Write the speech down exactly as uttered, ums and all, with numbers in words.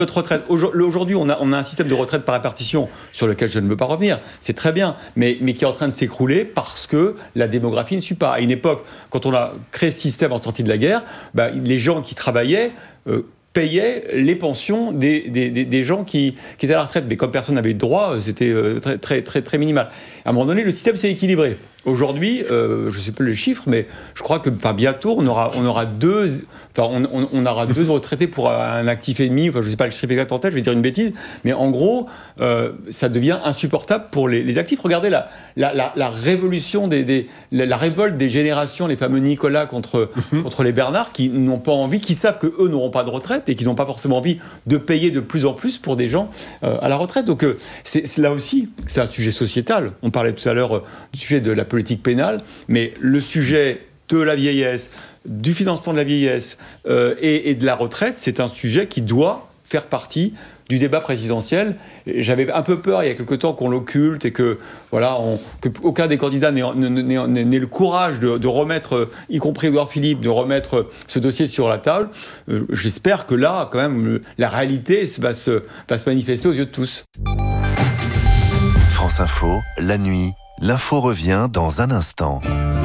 Notre retraite, aujourd'hui, on a, on a un système de retraite par répartition sur lequel je ne veux pas revenir. C'est très bien, mais, mais qui est en train de s'écrouler parce que la démographie ne suit pas. À une époque, quand on a créé ce système en sortie de la guerre, bah, les gens qui travaillaient euh, payaient les pensions des, des, des, des gens qui, qui étaient à la retraite. Mais comme personne n'avait de droit, c'était euh, très, très, très, très minimal. À un moment donné, le système s'est équilibré. Aujourd'hui, euh, je ne sais plus les chiffres, mais je crois que bientôt, on aura, on aura deux... Enfin, on, on, on aura deux retraités pour un actif et demi. Enfin, je ne sais pas le chiffre exact en tête, je vais dire une bêtise. Mais en gros, euh, ça devient insupportable pour les, les actifs. Regardez la, la, la, la révolution, des, des, la, la révolte des générations, les fameux Nicolas contre, mmh. contre les Bernard, qui n'ont pas envie, qui savent qu'eux n'auront pas de retraite et qui n'ont pas forcément envie de payer de plus en plus pour des gens euh, à la retraite. Donc, euh, c'est, c'est là aussi, c'est un sujet sociétal. On parlait tout à l'heure euh, du sujet de la politique pénale, mais le sujet de la vieillesse, du financement de la vieillesse euh, et, et de la retraite, c'est un sujet qui doit faire partie du débat présidentiel. Et j'avais un peu peur il y a quelque temps qu'on l'occulte et que voilà, on, que aucun des candidats n'ait, n'ait, n'ait, n'ait le courage de, de remettre, y compris Édouard Philippe, de remettre ce dossier sur la table. Euh, j'espère que là, quand même, la réalité va se, va se manifester aux yeux de tous. France Info, la nuit, l'info revient dans un instant.